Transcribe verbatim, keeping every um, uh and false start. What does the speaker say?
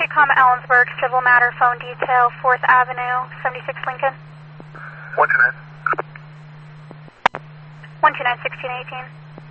Intercom Ellensburg, civil matter phone detail, fourth Avenue, seventy-six Lincoln. one two nine. one two nine, sixteen eighteen.